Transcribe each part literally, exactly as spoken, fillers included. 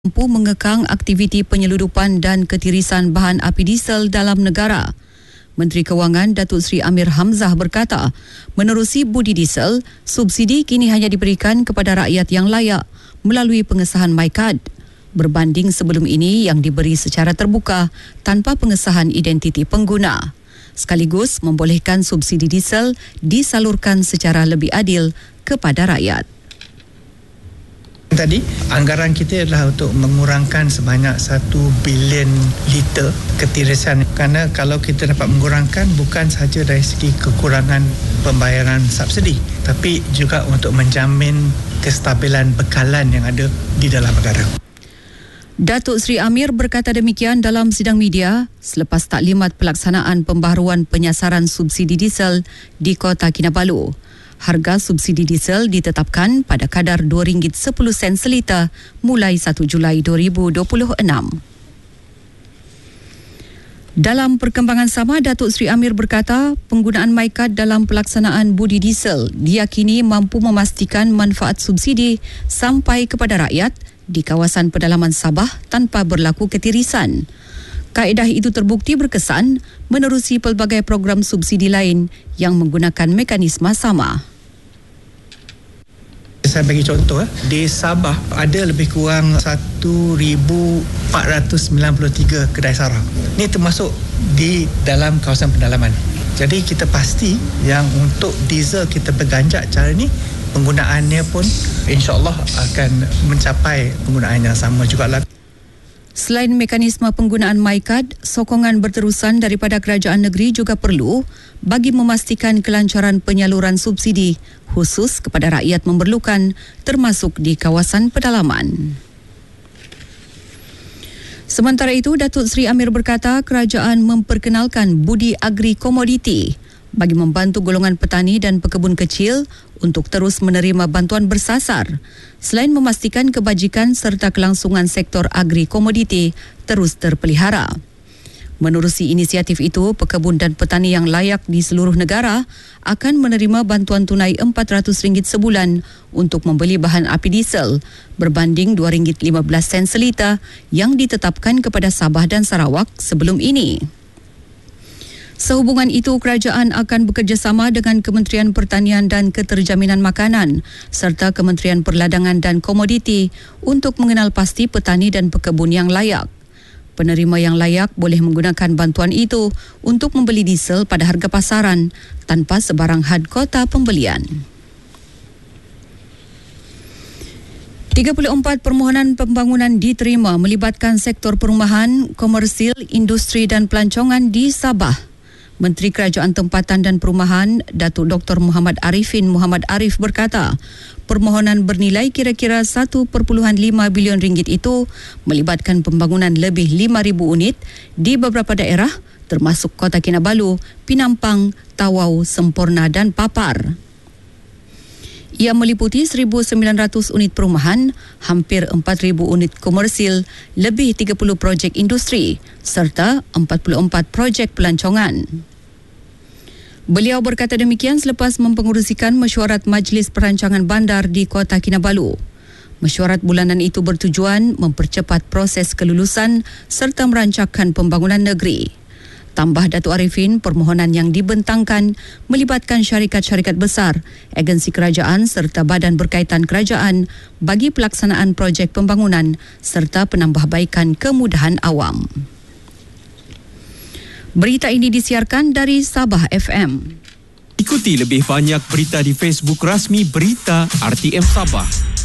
mampu mengekang aktiviti penyeludupan dan ketirisan bahan api diesel dalam negara. Menteri Kewangan Datuk Seri Amir Hamzah berkata, menerusi budi diesel, subsidi kini hanya diberikan kepada rakyat yang layak melalui pengesahan MyCard, berbanding sebelum ini yang diberi secara terbuka tanpa pengesahan identiti pengguna. Sekaligus membolehkan subsidi diesel disalurkan secara lebih adil kepada rakyat. Tadi, anggaran kita adalah untuk mengurangkan sebanyak satu bilion liter ketirisan. Kerana kalau kita dapat mengurangkan bukan sahaja dari segi kekurangan pembayaran subsidi, tapi juga untuk menjamin kestabilan bekalan yang ada di dalam negara. Datuk Seri Amir berkata demikian dalam sidang media selepas taklimat pelaksanaan pembaharuan penyasaran subsidi diesel di Kota Kinabalu. Harga subsidi diesel ditetapkan pada kadar dua ringgit sepuluh sen seliter mulai satu Julai dua ribu dua puluh enam. Dalam perkembangan sama, Datuk Seri Amir berkata penggunaan MyCard dalam pelaksanaan budi diesel diyakini mampu memastikan manfaat subsidi sampai kepada rakyat di kawasan pedalaman Sabah tanpa berlaku ketirisan. Kaedah itu terbukti berkesan menerusi pelbagai program subsidi lain yang menggunakan mekanisme sama. Saya bagi contoh, di Sabah ada lebih kurang seribu empat ratus sembilan puluh tiga kedai sarang. Ini termasuk di dalam kawasan pedalaman. Jadi kita pasti yang untuk diesel kita berganjak cara ini, penggunaannya pun insya-Allah akan mencapai penggunaan yang sama jugalah. Selain mekanisme penggunaan MyCard, sokongan berterusan daripada kerajaan negeri juga perlu bagi memastikan kelancaran penyaluran subsidi khusus kepada rakyat memerlukan termasuk di kawasan pedalaman. Sementara itu, Datuk Seri Amir berkata kerajaan memperkenalkan budi agri komoditi bagi membantu golongan petani dan pekebun kecil untuk terus menerima bantuan bersasar selain memastikan kebajikan serta kelangsungan sektor agri komoditi terus terpelihara. Menerusi inisiatif itu, pekebun dan petani yang layak di seluruh negara akan menerima bantuan tunai empat ratus ringgit sebulan untuk membeli bahan api diesel berbanding dua ringgit lima belas sen seliter yang ditetapkan kepada Sabah dan Sarawak sebelum ini. Sehubungan itu, kerajaan akan bekerjasama dengan Kementerian Pertanian dan Keterjaminan Makanan serta Kementerian Perladangan dan Komoditi untuk mengenal pasti petani dan pekebun yang layak. Penerima yang layak boleh menggunakan bantuan itu untuk membeli diesel pada harga pasaran tanpa sebarang had kota pembelian. tiga puluh empat permohonan pembangunan diterima melibatkan sektor perumahan, komersil, industri dan pelancongan di Sabah. Menteri Kerajaan Tempatan dan Perumahan, Datuk Doktor Muhammad Arifin Muhammad Arif berkata, permohonan bernilai kira-kira satu perpuluhan lima bilion ringgit itu melibatkan pembangunan lebih lima ribu unit di beberapa daerah termasuk Kota Kinabalu, Pinampang, Tawau, Semporna dan Papar. Ia meliputi seribu sembilan ratus unit perumahan, hampir empat ribu unit komersil, lebih tiga puluh projek industri serta empat puluh empat projek pelancongan. Beliau berkata demikian selepas mempengerusikan mesyuarat Majlis Perancangan Bandar di Kota Kinabalu. Mesyuarat bulanan itu bertujuan mempercepat proses kelulusan serta merancangkan pembangunan negeri. Tambah Datuk Arifin, permohonan yang dibentangkan melibatkan syarikat-syarikat besar, agensi kerajaan serta badan berkaitan kerajaan bagi pelaksanaan projek pembangunan serta penambahbaikan kemudahan awam. Berita ini disiarkan dari Sabah F M. Ikuti lebih banyak berita di Facebook rasmi Berita R T M Sabah.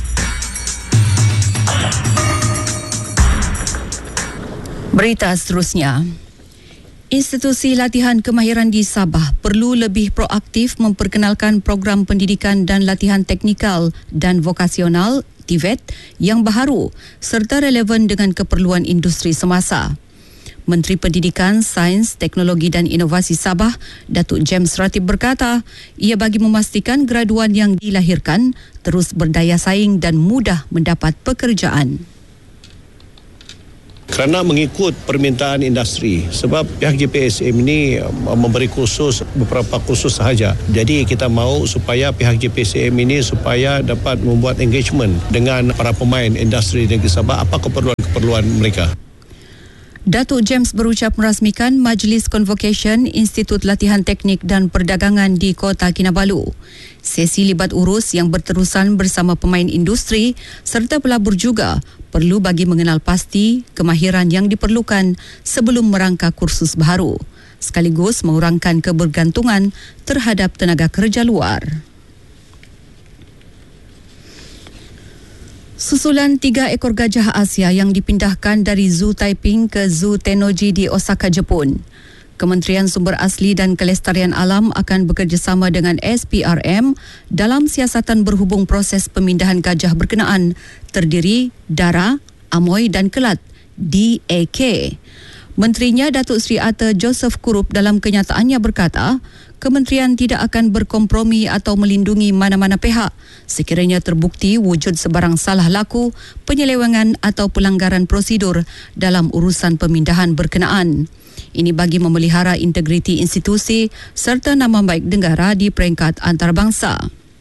Berita seterusnya. Institusi latihan kemahiran di Sabah perlu lebih proaktif memperkenalkan program pendidikan dan latihan teknikal dan vokasional T V E T yang baharu serta relevan dengan keperluan industri semasa. Menteri Pendidikan, Sains, Teknologi dan Inovasi Sabah, Datuk James Ratib berkata, ia bagi memastikan graduan yang dilahirkan terus berdaya saing dan mudah mendapat pekerjaan. kerana mengikut permintaan industri. Sebab pihak J P S M ini memberi kursus, beberapa kursus sahaja. Jadi kita mahu supaya pihak J P S M ini supaya dapat membuat engagement dengan para pemain industri negeri Sabah, apa keperluan-keperluan mereka. Datuk James berucap merasmikan Majlis Convocation Institut Latihan Teknik dan Perdagangan di Kota Kinabalu. Sesi libat urus yang berterusan bersama pemain industri serta pelabur juga perlu bagi mengenal pasti kemahiran yang diperlukan sebelum merangka kursus baharu, sekaligus mengurangkan kebergantungan terhadap tenaga kerja luar. Susulan tiga ekor gajah Asia yang dipindahkan dari Zoo Taiping ke Zoo Tennoji di Osaka, Jepun. Kementerian Sumber Asli dan Kelestarian Alam akan bekerjasama dengan S P R M dalam siasatan berhubung proses pemindahan gajah berkenaan terdiri Dara, Amoy dan Kelat D A K. Menterinya Datuk Seri Arthur Joseph Kurup dalam kenyataannya berkata, kementerian tidak akan berkompromi atau melindungi mana-mana pihak sekiranya terbukti wujud sebarang salah laku, penyelewengan atau pelanggaran prosedur dalam urusan pemindahan berkenaan. Ini bagi memelihara integriti institusi serta nama baik negara di peringkat antarabangsa.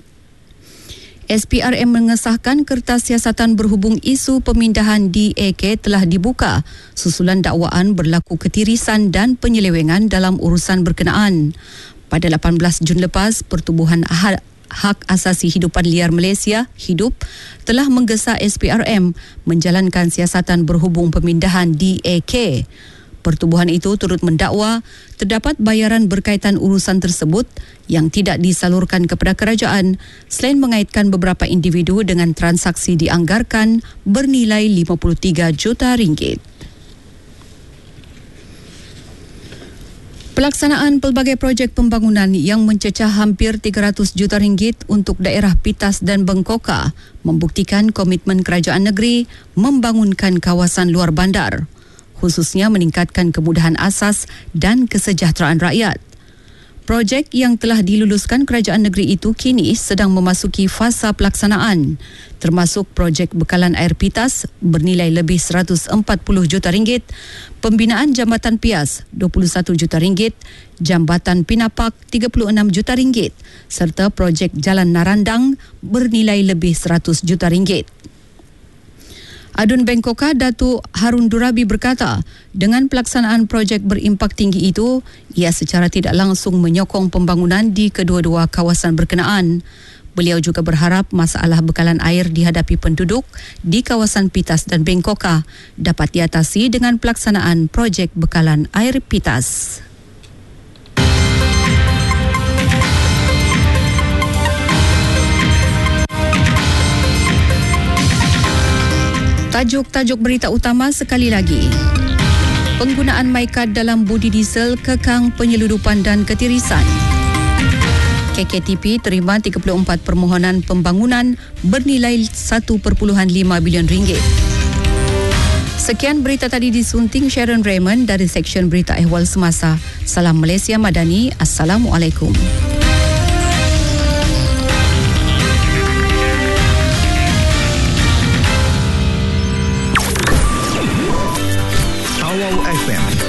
S P R M mengesahkan kertas siasatan berhubung isu pemindahan D A K telah dibuka susulan dakwaan berlaku ketirisan dan penyelewengan dalam urusan berkenaan. Pada lapan belas Jun lepas, Pertubuhan Hak Asasi Hidupan Liar Malaysia, HIDUP, telah menggesa S P R M menjalankan siasatan berhubung pemindahan D A K. Pertubuhan itu turut mendakwa terdapat bayaran berkaitan urusan tersebut yang tidak disalurkan kepada kerajaan selain mengaitkan beberapa individu dengan transaksi dianggarkan bernilai lima puluh tiga juta ringgit. Pelaksanaan pelbagai projek pembangunan yang mencecah hampir tiga ratus juta ringgit untuk daerah Pitas dan Bengkoka membuktikan komitmen kerajaan negeri membangunkan kawasan luar bandar, khususnya meningkatkan kemudahan asas dan kesejahteraan rakyat. Projek yang telah diluluskan kerajaan negeri itu kini sedang memasuki fasa pelaksanaan, termasuk projek bekalan air Pitas bernilai lebih seratus empat puluh juta ringgit, pembinaan jambatan Pias dua puluh satu juta ringgit, jambatan Pinapak tiga puluh enam juta ringgit, serta projek jalan Narandang bernilai lebih seratus juta ringgit. Adun Bengkoka Datuk Harun Durabi berkata, dengan pelaksanaan projek berimpak tinggi itu, ia secara tidak langsung menyokong pembangunan di kedua-dua kawasan berkenaan. Beliau juga berharap masalah bekalan air dihadapi penduduk di kawasan Pitas dan Bengkoka dapat diatasi dengan pelaksanaan projek bekalan air Pitas. Tajuk-tajuk berita utama sekali lagi. Penggunaan MyCard dalam budi diesel kekang penyeludupan dan ketirisan. K K T P terima tiga puluh empat permohonan pembangunan bernilai satu perpuluhan lima bilion ringgit. Sekian berita tadi disunting Sharon Raymond dari Seksyen Berita Ehwal Semasa. Salam Malaysia Madani. Assalamualaikum.